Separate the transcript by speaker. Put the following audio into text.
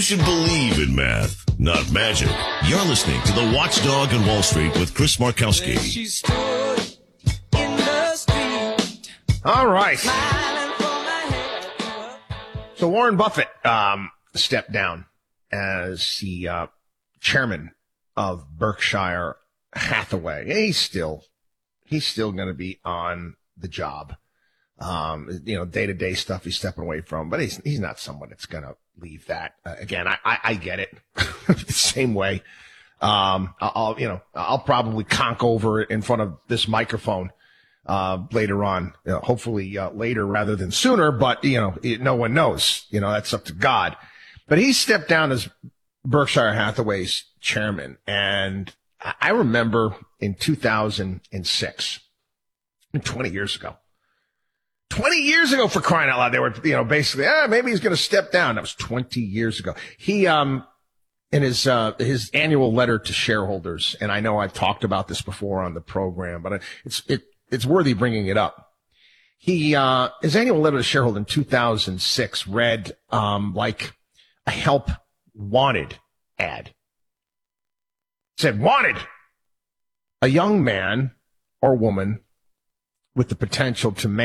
Speaker 1: You should believe in math, not magic. You're listening to The Watchdog on Wall Street with Chris Markowski.
Speaker 2: She stood in the street.
Speaker 3: All right.
Speaker 2: Smiling for my head.
Speaker 3: So Warren Buffett stepped down as the chairman of Berkshire Hathaway. He's still going to be on the job. Day-to-day stuff he's stepping away from, but he's not someone that's going to leave that. Again, I get it the same way. I'll probably conk over in front of this microphone later on, hopefully later rather than sooner, but no one knows, that's up to God. But he stepped down as Berkshire Hathaway's chairman. And I remember in 2006, 20 years ago, 20 years ago, for crying out loud, they were, basically, maybe he's going to step down. That was 20 years ago. He, in his annual letter to shareholders, and I know I've talked about this before on the program, but it's worthy bringing it up. His annual letter to shareholders in 2006 read, like a help wanted ad. It said, wanted, a young man or woman with the potential to